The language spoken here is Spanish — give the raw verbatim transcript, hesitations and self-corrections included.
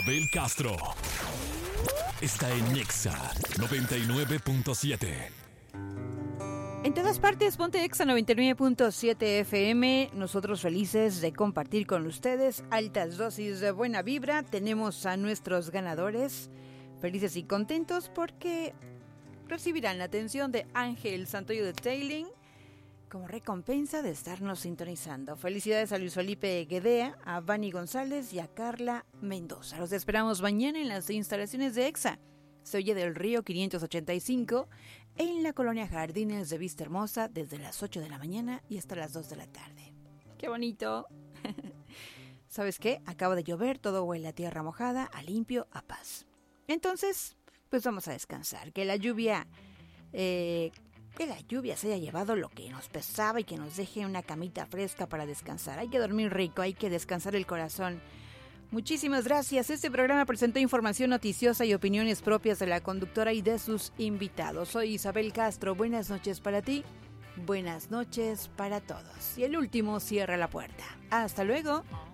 Bel Castro está en Nexa noventa y nueve punto siete. En todas partes, ponte Exa noventa y nueve punto siete F M. Nosotros felices de compartir con ustedes altas dosis de buena vibra. Tenemos a nuestros ganadores felices y contentos porque recibirán la atención de Ángel Santoyo de Tailing como recompensa de estarnos sintonizando. Felicidades a Luis Felipe Guedea, a Vani González y a Carla Mendoza. Los esperamos mañana en las instalaciones de Exa. Se oye del Río quinientos ochenta y cinco en la colonia Jardines de Vista Hermosa desde las ocho de la mañana y hasta las dos de la tarde. ¡Qué bonito! ¿Sabes qué? Acaba de llover, todo huele a tierra mojada, a limpio, a paz. Entonces, pues vamos a descansar. Que la lluvia, eh, que la lluvia se haya llevado lo que nos pesaba y que nos deje una camita fresca para descansar. Hay que dormir rico, hay que descansar el corazón. Muchísimas gracias. Este programa presentó información noticiosa y opiniones propias de la conductora y de sus invitados. Soy Isabel Castro. Buenas noches para ti. Buenas noches para todos. Y el último cierra la puerta. Hasta luego.